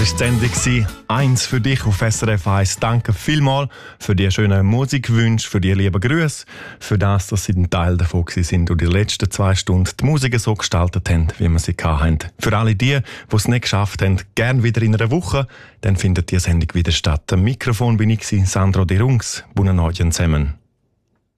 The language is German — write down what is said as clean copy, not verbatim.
war die Sendung «Eins für dich» auf SRF 1. Danke vielmals für die schönen Musikwünsche, für die lieben Grüße, für das, dass Sie ein Teil davon sind und die letzten 2 Stunden die Musik so gestaltet haben, wie wir sie hatten. Für alle die es nicht geschafft haben, gerne wieder in einer Woche, dann findet die Sendung wieder statt. Am Mikrofon bin ich, Sandro De Rungs. Buona notte zusammen.